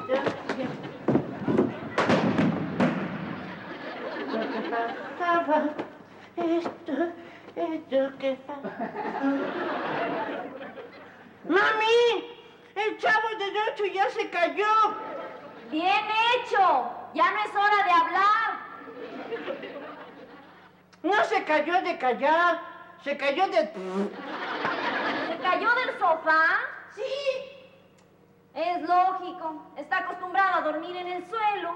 Lo que pasaba, esto que pasaba. ¡Mami! El Chavo del Ocho ya se cayó. ¡Bien hecho! Ya no es hora de hablar. No se cayó de callar, se cayó de... ¿Se cayó del sofá? Sí. Es lógico. Está acostumbrado a dormir en el suelo.